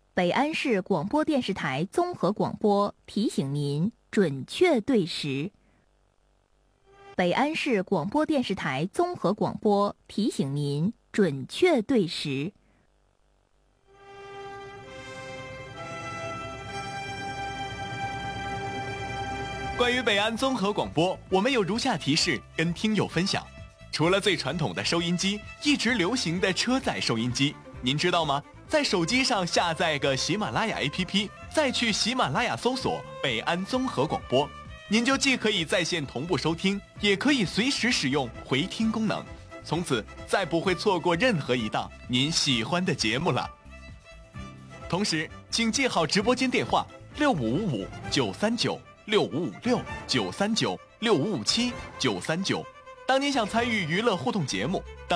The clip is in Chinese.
北安市广播电视台综合广播提醒您准确对时。北安市广播电视台综合广播提醒您准确对时。 关于北安综合广播，我们有如下提示跟听友分享：除了最传统的收音机，一直流行的车载收音机，您知道吗？在手机上下载个喜马拉雅 APP， 再去喜马拉雅搜索北安综合广播，您就既可以在线同步收听，也可以随时使用回听功能，从此再不会错过任何一档您喜欢的节目了。同时请记好直播间电话6555-939-6556-939-6557-939。当您想参与娱乐互动节目，